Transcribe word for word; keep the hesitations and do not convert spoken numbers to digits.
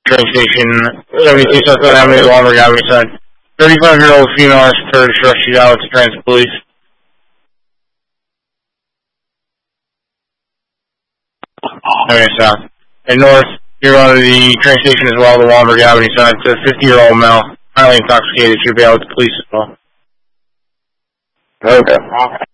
train station, seventy-two Sunset Avenue, Lombard Avenue side. thirty-five-year-old female has heard rushed out to transit police. Okay, south. And north, you're going to the train station as well, the Lombard Avenue side. It's a fifty-year-old male, highly intoxicated, should be out with the police as well. Okay. Okay.